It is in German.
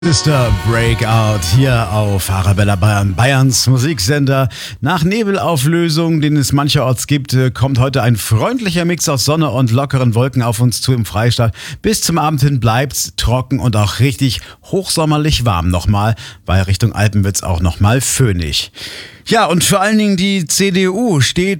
Mr. Breakout hier auf Arabella Bayern, Bayerns Musiksender. Nach Nebelauflösung, den es mancherorts gibt, kommt heute ein freundlicher Mix aus Sonne und lockeren Wolken auf uns zu im Freistaat. Bis zum Abend hin bleibt's trocken und auch richtig hochsommerlich warm nochmal, weil Richtung Alpen wird's auch nochmal föhnig. Ja, und vor allen Dingen die CDU steht